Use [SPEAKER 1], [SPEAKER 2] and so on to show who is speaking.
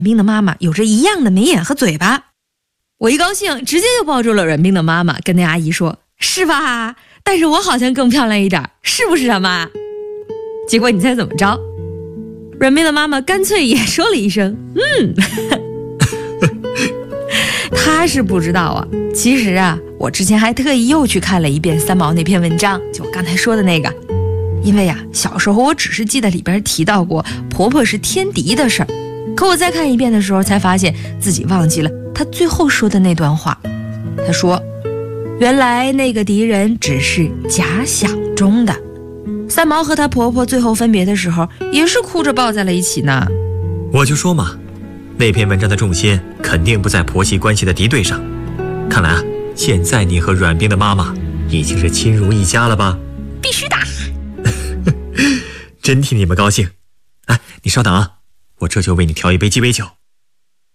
[SPEAKER 1] 冰的妈妈有着一样的眉眼和嘴巴。我一高兴，直接就抱住了阮冰的妈妈，跟那阿姨说：“是吧？但是我好像更漂亮一点，是不是啊妈？”结果你猜怎么着？阮冰的妈妈干脆也说了一声：“她是不知道啊。其实啊，我之前还特意又去看了一遍三毛那篇文章，就我刚才说的那个。因为小时候我只是记得里边提到过婆婆是天敌的事儿，可我再看一遍的时候，才发现自己忘记了她最后说的那段话。她说，原来那个敌人只是假想中的。三毛和她婆婆最后分别的时候，也是哭着抱在了一起呢。
[SPEAKER 2] 我就说嘛，那篇文章的重心肯定不在婆媳关系的敌对上。看来啊，现在你和阮冰的妈妈已经是亲如一家了吧？
[SPEAKER 1] 必须的。
[SPEAKER 2] 真替你们高兴。哎，你稍等啊，我这就为你调一杯鸡尾酒。